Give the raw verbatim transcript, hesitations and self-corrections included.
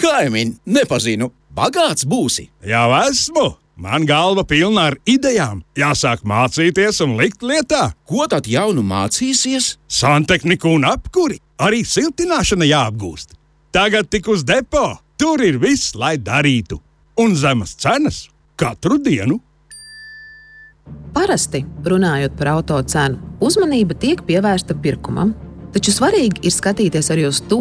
Kaimiņ, nepazinu, bagāts būsi. Jau esmu. Man galva pilna ar idejām. Jāsāk mācīties un likt lietā. Ko tad jaunu mācīsies? Santehniku un apkuri. Arī siltināšana jāapgūst. Tagad tik uz depo. Tur ir viss, lai darītu. Un zemas cenas katru dienu. Parasti, runājot par auto cenu, uzmanība tiek pievērsta pirkumam, taču svarīgi ir skatīties arī uz to,